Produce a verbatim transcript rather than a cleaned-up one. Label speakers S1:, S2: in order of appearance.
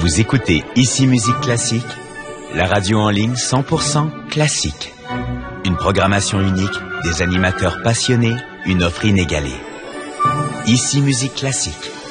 S1: Vous écoutez Ici Musique Classique, la radio en ligne cent pour cent classique. Une programmation unique, des animateurs passionnés, une offre inégalée. Ici Musique Classique.